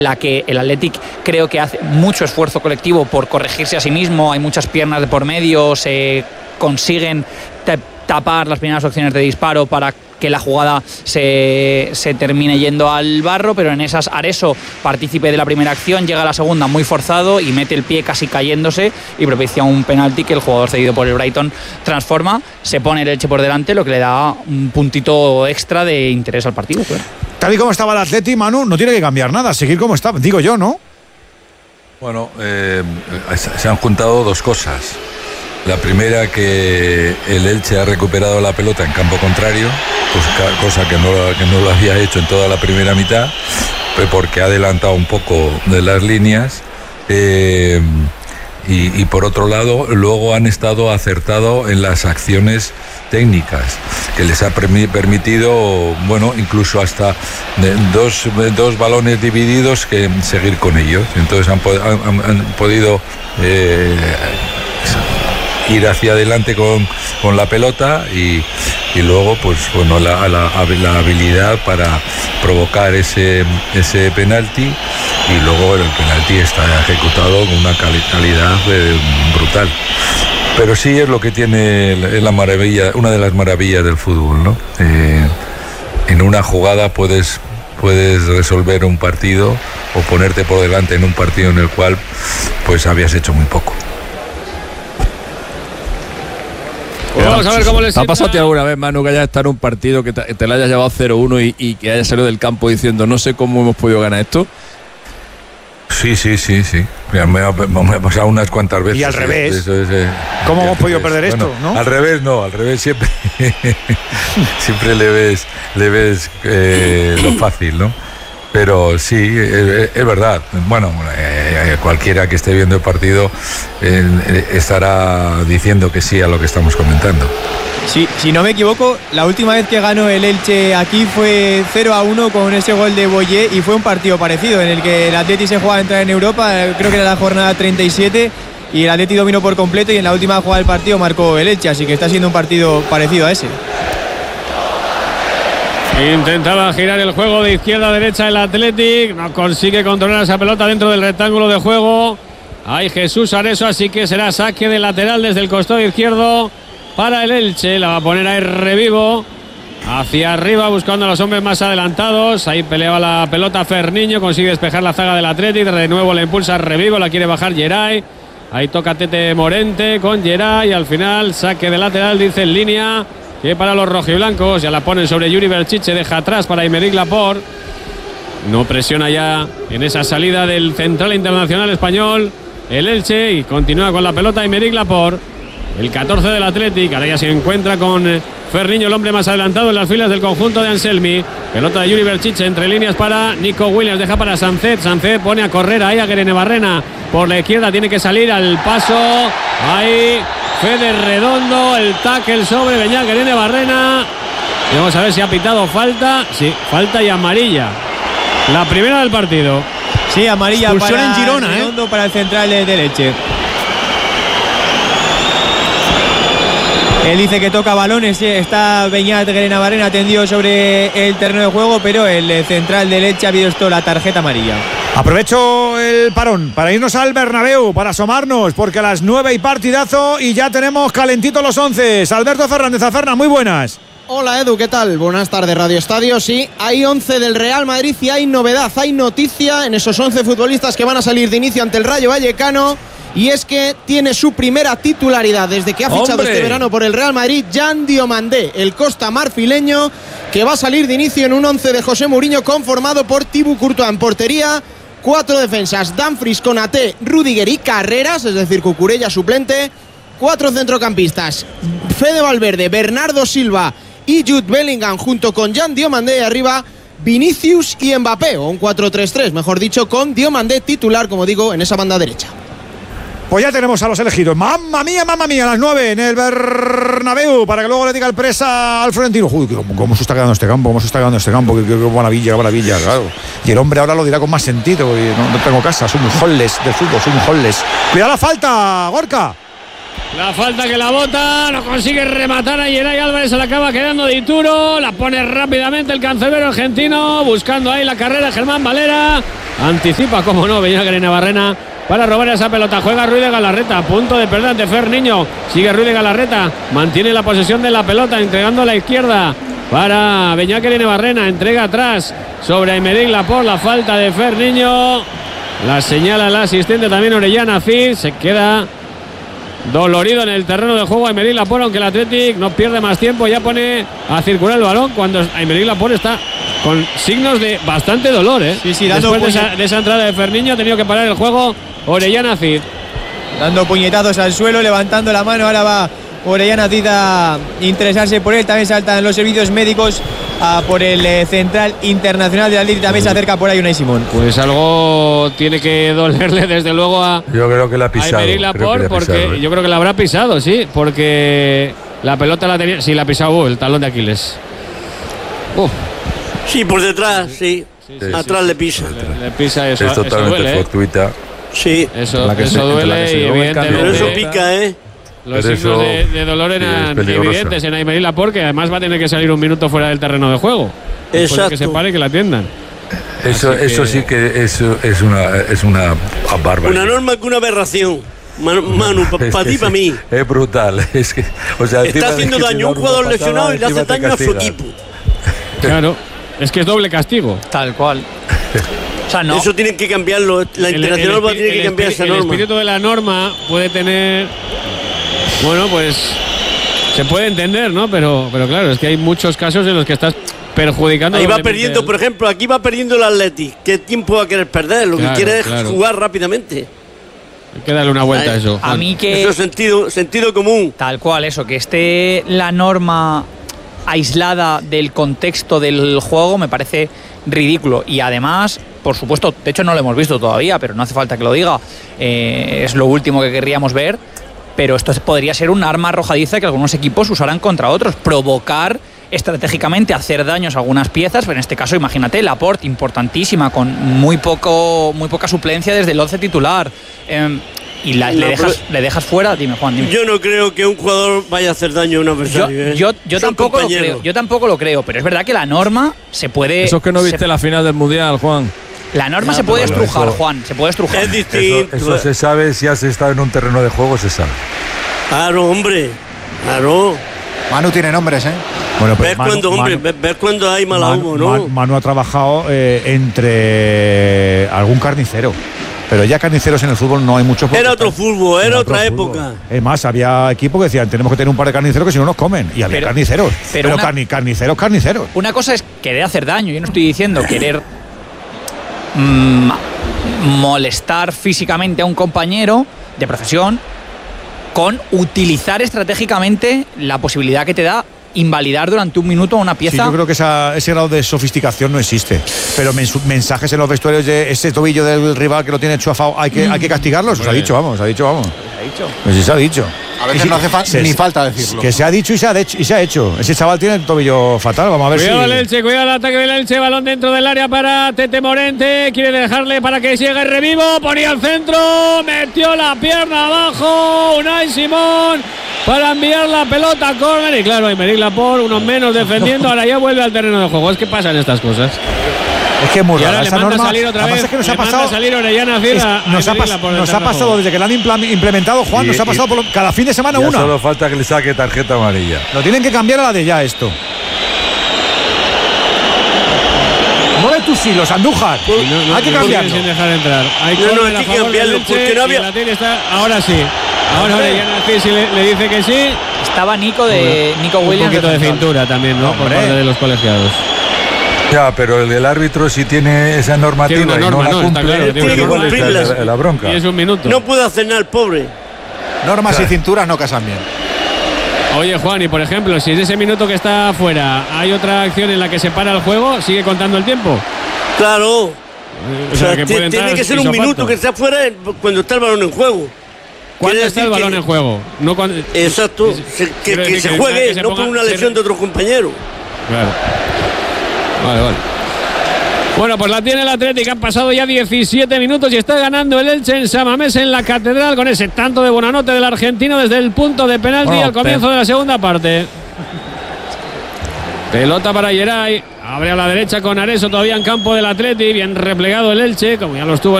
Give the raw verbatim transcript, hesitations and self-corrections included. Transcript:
la que el Athletic creo que hace mucho esfuerzo colectivo por corregirse a sí mismo, hay muchas piernas de por medio, se consiguen tapar las primeras opciones de disparo para que la jugada se, se termine yendo al barro, pero en esas Areso, partícipe de la primera acción, llega a la segunda muy forzado y mete el pie casi cayéndose y propicia un penalti que el jugador cedido por el Brighton transforma, se pone el Elche por delante, lo que le da un puntito extra de interés al partido. Claro. Tal y como estaba el Atleti, Manu, no tiene que cambiar nada, seguir como está, digo yo, ¿no? Bueno, eh, se han juntado dos cosas. La primera, que el Elche ha recuperado la pelota en campo contrario, cosa que no, que no lo había hecho en toda la primera mitad, porque ha adelantado un poco de las líneas. Eh, y, y por otro lado, luego han estado acertados en las acciones técnicas, que les ha permitido, bueno, incluso hasta dos, dos balones divididos que seguir con ellos. Entonces han, han, han podido eh, ir hacia adelante con, con la pelota y, y luego pues bueno la, la, la habilidad para provocar ese, ese penalti, y luego el penalti está ejecutado con una calidad eh, brutal. Pero sí es lo que tiene la maravilla, una de las maravillas del fútbol, ¿no? Eh, en una jugada puedes puedes resolver un partido o ponerte por delante en un partido en el cual pues habías hecho muy poco. Pues vamos a ver cómo les ¿Te ha pasado a ti alguna vez, Manu, que hayas estado en un partido que te, te lo hayas llevado cero uno y, y que hayas salido del campo diciendo no sé cómo hemos podido ganar esto? Sí, sí, sí, sí. Me ha, me ha pasado unas cuantas veces. Y al revés. Eso es, eh, ¿Cómo hemos podido perder bueno, esto? ¿No? Al revés no, al revés siempre siempre le ves, le ves eh, lo fácil, ¿no? Pero sí, es, es verdad. Bueno, eh, cualquiera que esté viendo el partido eh, estará diciendo que sí a lo que estamos comentando. Sí, si no me equivoco, la última vez que ganó el Elche aquí fue cero a uno con ese gol de Boyé, y fue un partido parecido en el que el Atleti se jugaba a entrar en Europa, creo que era la jornada treinta y siete, y el Atleti dominó por completo y en la última jugada del partido marcó el Elche, así que está siendo un partido parecido a ese. Intentaba girar el juego de izquierda a derecha el Athletic, no consigue controlar esa pelota dentro del rectángulo de juego. Hay Jesús Areso, así que será saque de lateral desde el costado izquierdo para el Elche. La va a poner ahí Revivo hacia arriba buscando a los hombres más adelantados. Ahí peleaba la pelota Ferniño, consigue despejar la zaga del Athletic, de nuevo le impulsa Revivo, la quiere bajar Geray. Ahí toca Tete Morente con Geray y al final saque de lateral, dice en línea, que para los rojiblancos ya la ponen sobre Yuri Berchiche, deja atrás para Aymeric Laporte. No presiona ya en esa salida del central internacional español el Elche y continúa con la pelota Aymeric Laporte, el catorce del Athletic. Ahora ya se encuentra con Ferniño, el hombre más adelantado en las filas del conjunto de Anselmi. Pelota de Yuri Berchiche entre líneas para Nico Williams, deja para Sancet. Sancet pone a correr ahí a Guerene Barrena por la izquierda, tiene que salir al paso. Ahí Fede Redondo, el tackle sobre Beñat Guerene Barrena. Y vamos a ver si ha pitado falta. Sí, falta y amarilla. La primera del partido. Sí, amarilla expulsión para en Girona, Redondo, ¿eh? para el central de Elche. Él dice que toca balones, está Beñat Guerena Barrena tendido sobre el terreno de juego, pero el central de Elche ha visto la tarjeta amarilla. Aprovecho el parón para irnos al Bernabéu, para asomarnos, porque a las nueve hay partidazo y ya tenemos calentitos los once. Alberto Fernández, Aferna, muy buenas. Hola Edu, ¿qué tal? Buenas tardes, Radio Estadio. Sí, hay once del Real Madrid y hay novedad, hay noticia en esos once futbolistas que van a salir de inicio ante el Rayo Vallecano. Y es que tiene su primera titularidad desde que ha fichado ¡Hombre! este verano por el Real Madrid, Jan Diomandé, el costa marfileño, que va a salir de inicio en un once de José Mourinho conformado por Thibaut Courtois en portería, cuatro defensas, Dumfries, Konaté, Rüdiger y Carreras, es decir, Cucurella suplente, cuatro centrocampistas, Fede Valverde, Bernardo Silva y Jude Bellingham junto con Jan Diomandé, y arriba Vinicius y Mbappé, o un cuatro tres tres, mejor dicho, con Diomandé titular, como digo, en esa banda derecha. Pues ya tenemos a los elegidos. Mamma mía, mamma mía, a las nueve en el Bernabéu, para que luego le diga el presa al Florentino. Uy, ¿cómo, cómo se está quedando este campo? ¿Cómo se está quedando este campo? Qué, qué, qué maravilla, qué maravilla, claro. Y el hombre ahora lo dirá con más sentido. No, no tengo casa, soy un holles del fútbol, soy un holles. Cuidado la falta, Gorka. La falta que la bota, no consigue rematar a Yeray Álvarez, se la acaba quedando de Ituro, la pone rápidamente el cancerbero argentino, buscando ahí la carrera de Germán Valera, anticipa, como no, Beñat Navarrena para robar esa pelota, juega Ruiz de Galarreta, a punto de perder ante Fer Niño, sigue Ruiz de Galarreta, mantiene la posesión de la pelota, entregando a la izquierda para Beñat Navarrena, entrega atrás sobre Aymeric Laporte, la falta de Fer Niño, la señala el asistente también Orellana Cid, se queda dolorido en el terreno de juego Aymeric Laporte, aunque el Athletic no pierde más tiempo, ya pone a circular el balón cuando Aymeric Laporte está con signos de bastante dolor, ¿eh? Sí, sí, dando Después de esa, de esa entrada de Ferniño ha tenido que parar el juego Orellana Cid. Dando puñetazos al suelo, levantando la mano, ahora va Orellana Cid a interesarse por él, también saltan los servicios médicos a por el eh, central internacional de Athletic, también se acerca por ahí Unai Simón. Pues algo tiene que dolerle desde luego a Yo creo que la ha pisado. Aymeric Laporte, porque pisado, ¿eh? yo creo que la habrá pisado, sí, porque la pelota la tenía, sí, la ha pisado uh, el talón de Aquiles. Uh. Sí, por detrás, sí. Sí, Atrás sí, le pisa. Le, le pisa eso. Es eso totalmente duele, ¿eh? fortuita. Sí. Eso, La que eso se- entre la duele que se y llevó el cambio. Pero eso evidentemente pica, ¿eh? los Pero signos eso de, de dolor eran es peligroso. evidentes en Aymeric Laporte, que además va a tener que salir un minuto fuera del terreno de juego. Después de Exacto. que se pare y que la atiendan. Eso, Así eso que- sí que es, es una, es una barbaridad. Una norma que una aberración. Manu, Manu para Es que ti, sí, para mí. Es brutal. Es que, o sea, encima Está de haciendo que te daño a un dan jugador una patada, lesionado y le hace encima te daño a su castigan. equipo. Claro, es que es doble castigo. Tal cual. O sea, no. Eso tienen que cambiarlo. La El- internacional el va a tener espi- que el cambiar espi- esa el norma. espíritu de la norma puede tener. Bueno, pues. Se puede entender, ¿no? Pero, pero claro, es que hay muchos casos en los que estás perjudicando. Ahí va doblemente perdiendo, el- por ejemplo, aquí va perdiendo el Athletic. ¿Qué tiempo va a querer perder? Lo Claro, que quiere es claro. jugar rápidamente. Hay que darle una vuelta a Ay, eso. A Juan. mí que. Eso es sentido, sentido común. Tal cual, eso, que esté la norma aislada del contexto del juego me parece ridículo. Y además, por supuesto, de hecho no lo hemos visto todavía, pero no hace falta que lo diga, eh, es lo último que querríamos ver, pero esto podría ser un arma arrojadiza que algunos equipos usarán contra otros, provocar estratégicamente, hacer daños a algunas piezas, pero en este caso imagínate, Laporte, importantísima, con muy poco muy poca suplencia desde el once titular, eh, y la- No, le, dejas, pero- le dejas fuera, dime Juan, dime. Yo no creo que un jugador vaya a hacer daño a un Yo, adversario. ¿eh? yo, yo Son tampoco lo compañeros. creo, yo tampoco lo creo, pero es verdad que la norma se puede. Eso es que no se- viste la final del Mundial, Juan. la norma Ya, se puede pero estrujar, eso- Juan, se puede estrujar. Es distinto. Eso, eso se sabe si has estado en un terreno de juego, se sabe. Claro, hombre. Claro. Manu tiene nombres, ¿eh? Bueno, Ver cuando, hombre, ver, ver cuando hay mala Manu, humo, ¿no? Man- Manu ha trabajado eh, entre algún carnicero. Pero ya carniceros en el fútbol no hay muchos. porque Era otro están- fútbol, era otro otra fútbol. época. Es más, había equipos que decían, tenemos que tener un par de carniceros que si no nos comen. Y había Pero- carniceros. pero Pero, una- carni- carniceros, carniceros. Una cosa es querer hacer daño, yo no estoy diciendo querer mm, molestar físicamente a un compañero de profesión con utilizar estratégicamente la posibilidad que te da invalidar durante un minuto una Sí, pieza. yo creo que esa- ese grado de sofisticación no existe. Pero mensu- mensajes en los vestuarios de ese tobillo del rival que lo tiene chufado, hay que, hay que castigarlo. Eso se ha dicho, vamos, se ha dicho, vamos. Pues sí, se ha dicho. A veces Y sí, no hace fa- se- ni falta decirlo. Que se ha dicho y se ha, de- y se ha hecho. Ese chaval tiene el tobillo fatal. Vamos a ver Cuidado el si. Elche, cuidado el ataque del Elche, balón dentro del área para Tete Morente, quiere dejarle para que llegue Revivo, ponía al centro, metió la pierna abajo, Unai Simón para enviar la pelota a córner y claro, Aymeric Laporte, unos menos defendiendo, ahora ya vuelve al terreno de juego, es que pasan estas cosas. Es que es muy Y rara ahora le esa manda norma. salir otra Además vez, es que nos le ha manda pasado. salir Orellana Cid es- a- a nos ha, Aymeric pas- Laporte del nos ha terreno de pasado juego. desde que la han implam- implementado, Juan, Y- nos ha y- pasado por lo- cada fin de semana Ya una. solo falta que le saque tarjeta amarilla. Lo tienen que cambiar a la de ya esto. Mueve tus hilos, Andújar. Y no- no- hay que no cambiarlo. siguen sin dejar entrar. Hay No, no, córner hay a que favor cambiarlo, del Elche porque no y había- el Athletic está, ahora sí. Ahora Hombre. Orellana Cid sí le, le dice que sí. Estaba Nico de Nico Un Williams. poquito de central. cintura también, ¿no? Por Hombre. parte de los colegiados. Ya, pero el, el árbitro si tiene esa normativa Tiene una y norma, no la ¿no? Está cumple, claro, tiene pues que igual está cumplirlas. la, la bronca. Y es un minuto. No puede hacer nada el pobre. Normas y cinturas no casan bien. Oye, Juan, y por ejemplo, si en ese minuto que está afuera hay otra acción en la que se para el juego, ¿sigue contando el tiempo? Claro. O O sea, sea, que ti- puede entrar tiene que ser un isofacto. minuto que esté afuera cuando está el balón en juego. ¿Cuándo Quiere está el decir balón que- en juego? No cuando... Exacto. Se- que Quiero que decir se que- juegue, que se no ponga- por una se- lesión de otro compañero. Claro. Vale, vale. Bueno, pues la tiene el Atlético. Han pasado ya diecisiete minutos y está ganando el Elche en San Mamés, en la Catedral, con ese tanto de Buonanotte del argentino desde el punto de penalti bueno, al comienzo de la segunda parte. Pelota para Geray. Abre a la derecha con Areso, todavía en campo del Atleti. Bien replegado el Elche, como ya lo estuvo